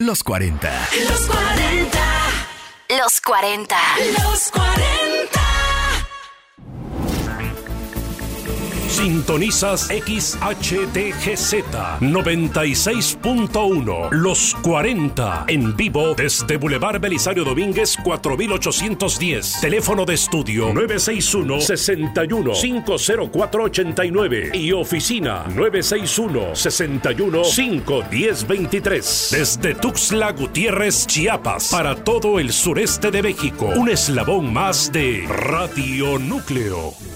Los 40. Los 40. Los 40. Los 40. Sintonizas XHTGZ 96.1 Los 40 en vivo desde Boulevard Belisario Domínguez 4810. Teléfono de estudio 961-61-50489 y oficina 961-61-51023. Desde Tuxtla Gutiérrez, Chiapas, para todo el sureste de México. Un eslabón más de Radio Núcleo.